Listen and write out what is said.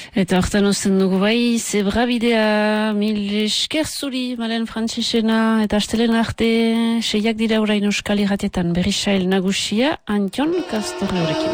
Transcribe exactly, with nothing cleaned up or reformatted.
Eta hortan uzten dugu bai, zebrabidea mil esker zuri, Malen Frantzisena, eta astelen arte, seiak dira orain Euskal Irratietan berrisail nagusia, Antion Kastorre horrekin.